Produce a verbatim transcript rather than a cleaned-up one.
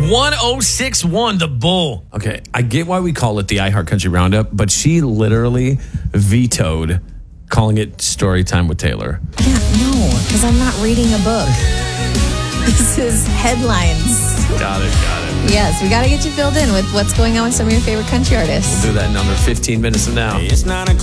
one oh six one, The Bull. Okay, I get why we call it the iHeart Country Roundup, but she literally vetoed calling it Story Time with Taylor. Yeah, no, because I'm not reading a book. This is headlines. Got it, got it. Yes, we got to get you filled in with what's going on with some of your favorite country artists. We'll do that in under fifteen minutes from now. It's nine o'clock.